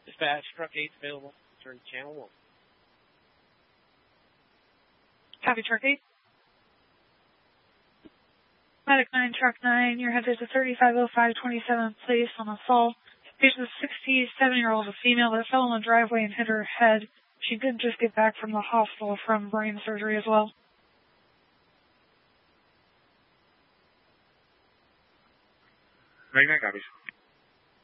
Dispatch, truck 8 available. Turn to channel 1. Copy, truck 8. Medic 9, truck 9, you're headed to 3505 27th place on assault. Patient is a 67-year-old, a female that fell in the driveway and hit her head. She did just get back from the hospital from brain surgery as well. Magnet copies.